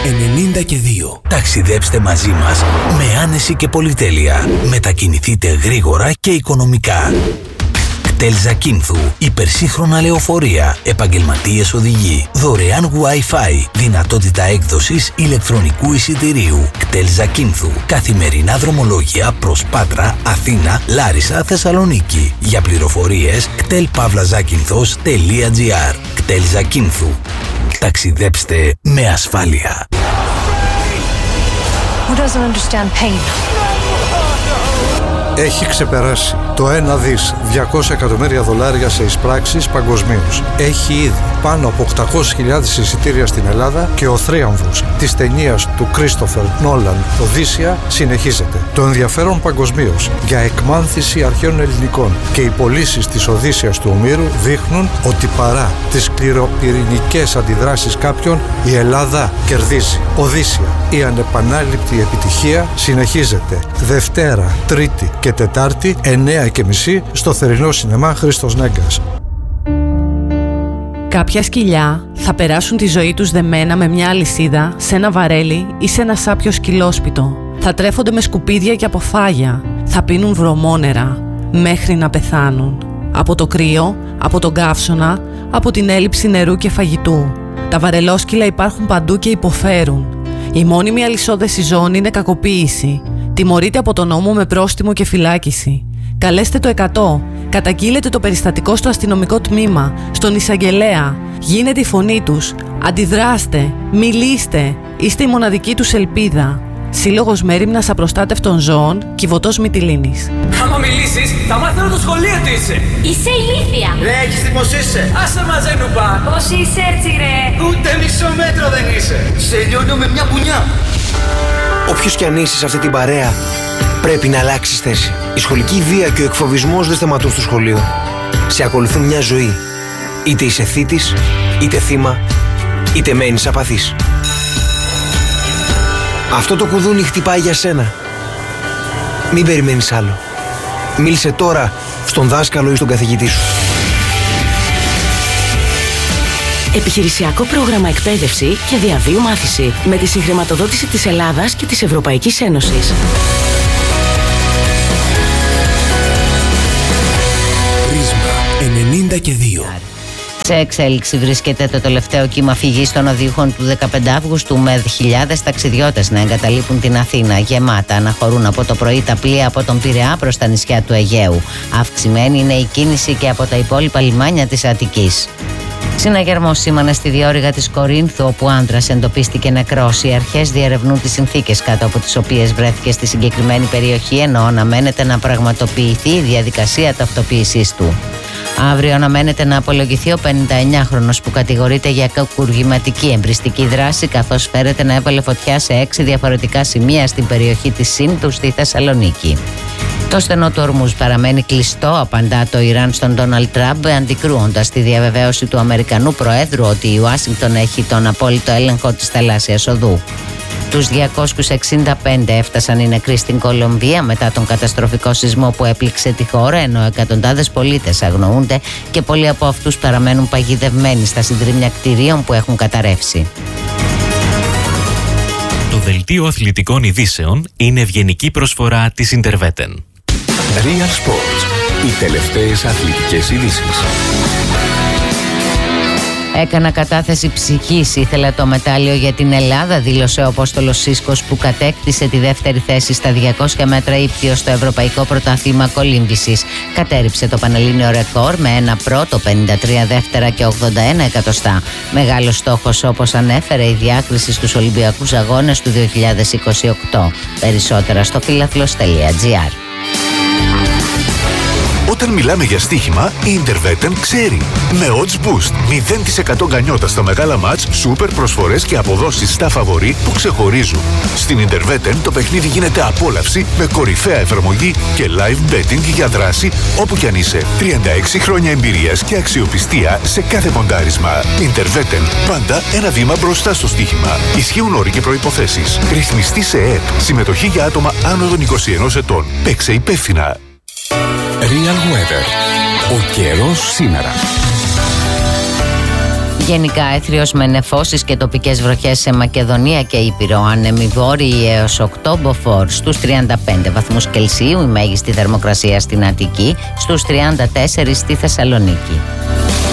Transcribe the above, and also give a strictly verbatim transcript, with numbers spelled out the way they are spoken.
ενενήντα και δύο. Ταξιδέψτε μαζί μας με άνεση και πολυτέλεια. Μετακινηθείτε γρήγορα και οικονομικά. κτέλ Ζακίνθου, υπερσύγχρονα λεωφορεία, επαγγελματίες οδηγοί, δωρεάν Wi-Fi, δυνατότητα έκδοσης ηλεκτρονικού εισιτηρίου. κτέλ Ζακίνθου, καθημερινά δρομολόγια προς Πάτρα, Αθήνα, Λάρισα, Θεσσαλονίκη. Για πληροφορίες κτέλ παύλα ζάκυνθος τελεία τζι άρ. κτέλ Ζακίνθου. Ταξιδέψτε με ασφάλεια. Who doesn't understand pain? Έχει ξεπεράσει το ένα δις διακόσια εκατομμύρια δολάρια σε εισπράξεις παγκοσμίως. Έχει ήδη πάνω από οκτακόσιες χιλιάδες εισιτήρια στην Ελλάδα και ο θρίαμβος της ταινίας του Κρίστοφερ Νόλαν «Οδύσσεια» συνεχίζεται. Το ενδιαφέρον παγκοσμίως για εκμάνθηση αρχαίων ελληνικών και οι πωλήσεις της Οδύσσειας του Ομήρου δείχνουν ότι παρά τις σκληροπυρηνικές αντιδράσεις κάποιων, η Ελλάδα κερδίζει. Οδύσσεια, η ανεπανάληπτη επιτυχία συνεχίζεται. Δευτέρα, Τρίτη και Τετάρτη, εννέα και μισή, στο θερινό σινεμά Χρήστος Νέγκας. Κάποια σκυλιά θα περάσουν τη ζωή τους δεμένα με μια αλυσίδα σε ένα βαρέλι ή σε ένα σάπιο σκυλόσπιτο. Θα τρέφονται με σκουπίδια και αποφάγια. Θα πίνουν βρωμόνερα μέχρι να πεθάνουν. Από το κρύο, από τον καύσωνα, από την έλλειψη νερού και φαγητού. Τα βαρελόσκυλα υπάρχουν παντού και υποφέρουν. Η μόνιμη αλυσόδεση ζώων είναι κακοποίηση. Τιμωρείται από τον νόμο με πρόστιμο και φυλάκιση. Καλέστε το εκατό. Καταγγείλετε το περιστατικό στο αστυνομικό τμήμα, στον εισαγγελέα. Γίνετε η φωνή τους. Αντιδράστε. Μιλήστε. Είστε η μοναδική τους ελπίδα. Σύλλογος Μέριμνας Απροστάτευτων Ζώων, Κιβωτός Μυτιλήνης. Άμα μιλήσεις, θα μάθω το σχολείο τι είσαι. Είσαι ηλίθια. Ρε, έχεις τι πως είσαι. Άσε μαζέ νουπά. Πώς είσαι έτσι ρε. Ούτε μισό μέτρο δεν είσαι. Σε λιώνω με μια πουνιά. Όποιος κι αν είσαι σε αυτή την παρέα, πρέπει να αλλάξεις θέση. Η σχολική βία και ο εκφοβισμός δεν σταματούν στο σχολείο. Σε ακολουθούν μια ζωή. Είτε είσαι θήτης, είτε θύμα, είτε μένεις απαθής. Αυτό το κουδούνι χτυπάει για σένα. Μην περιμένεις άλλο. Μίλησε τώρα στον δάσκαλο ή στον καθηγητή σου. Επιχειρησιακό πρόγραμμα εκπαίδευση και διαβίου μάθηση με τη συγχρηματοδότηση της Ελλάδας και της Ευρωπαϊκής Ένωσης. Πρίσμα ενενήντα και δύο. Σε εξέλιξη βρίσκεται το τελευταίο κύμα φυγής των οδηγών του δεκαπέντε Αυγούστου, με χιλιάδες ταξιδιώτες να εγκαταλείπουν την Αθήνα. Γεμάτα αναχωρούν από το πρωί τα πλοία από τον Πειραιά προς τα νησιά του Αιγαίου. Αυξημένη είναι η κίνηση και από τα υπόλοιπα λιμάνια της Αττικής. Συναγερμός σήμανε στη διόρυγα της Κορίνθου, όπου άντρας εντοπίστηκε νεκρός. Οι αρχές διερευνούν τις συνθήκες κάτω από τις οποίες βρέθηκε στη συγκεκριμένη περιοχή, ενώ αναμένεται να πραγματοποιηθεί η διαδικασία ταυτοποίησής του. Αύριο αναμένεται να απολογηθεί ο πενηνταεννιάχρονος που κατηγορείται για κακουργηματική εμπριστική δράση, καθώς φέρεται να έβαλε φωτιά σε έξι διαφορετικά σημεία στην περιοχή της Σύνδου στη Θεσσαλονίκη. Το στενό του Ορμούζ παραμένει κλειστό, απαντά το Ιράν στον Ντόναλντ Τραμπ, αντικρούοντας τη διαβεβαίωση του Αμερικανού Προέδρου ότι η Ουάσιγκτον έχει τον απόλυτο έλεγχο της θαλάσσιας οδού. Τους διακόσιους εξήντα πέντε έφτασαν οι νεκροί στην Κολομβία μετά τον καταστροφικό σεισμό που έπληξε τη χώρα, ενώ εκατοντάδες πολίτες αγνοούνται και πολλοί από αυτούς παραμένουν παγιδευμένοι στα συντρίμμια κτηρίων που έχουν καταρρεύσει. Το δελτίο αθλητικών ειδήσεων είναι ευγενική προσφορά της Ιντερβέτεν. Real Sports. Οι τελευταίες αθλητικές ειδήσεις. Έκανα κατάθεση ψυχής, ήθελα το μετάλλιο για την Ελλάδα, δήλωσε ο Απόστολος Σίσκος, που κατέκτησε τη δεύτερη θέση στα διακόσια μέτρα ύπτιο στο Ευρωπαϊκό Πρωτάθλημα Κολύμβησης. Κατέριψε το πανελλήνιο ρεκόρ με ένα πρώτο, πενήντα τρία δεύτερα και ογδόντα ένα εκατοστά. Μεγάλος στόχος, όπως ανέφερε, η διάκριση στους Ολυμπιακούς Αγώνες του δύο χιλιάδες είκοσι οκτώ. Περισσότερα στο φίλαθλος τελεία τζι άρ. Όταν μιλάμε για στοίχημα, η Intervetten ξέρει. Με Odds Boost, μηδέν τοις εκατό γκανιότα στα μεγάλα μάτς, σούπερ προσφορές και αποδόσεις στα φαβορί που ξεχωρίζουν. Στην Intervetten το παιχνίδι γίνεται απόλαυση με κορυφαία εφαρμογή και live betting για δράση όπου κι αν είσαι. τριάντα έξι χρόνια εμπειρίας και αξιοπιστία σε κάθε ποντάρισμα. Intervetten, πάντα ένα βήμα μπροστά στο στοίχημα. Ισχύουν όροι και προϋποθέσεις. Ρυθμιστή σε ΕΕΠ. Συμμετοχή για άτομα άνω των είκοσι ενός ετών. Παίξε υπεύθυνα. Real Weather. Ο καιρός σήμερα. Γενικά έθριος με νεφώσεις και τοπικές βροχές σε Μακεδονία και Ήπειρο. Άνεμοι βόρειοι έως οκτώ μποφόρ στους τριάντα πέντε βαθμούς Κελσίου. Η μέγιστη θερμοκρασία στην Αττική, στους τριάντα τέσσερα στη Θεσσαλονίκη.